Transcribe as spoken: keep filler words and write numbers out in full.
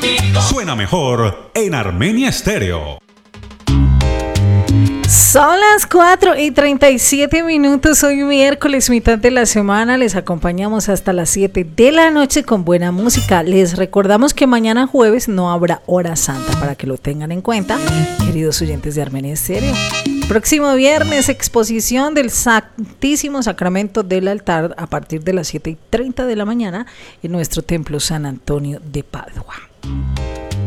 Suena mejor en Armenia Stereo. Son las cuatro y treinta y siete minutos, hoy miércoles, mitad de la semana. Les acompañamos hasta las siete de la noche con buena música. Les recordamos que mañana jueves no habrá hora santa, para que lo tengan en cuenta, queridos oyentes de Armenia Stereo. Próximo viernes, exposición del Santísimo Sacramento del altar a partir de las siete y treinta de la mañana en nuestro templo San Antonio de Padua.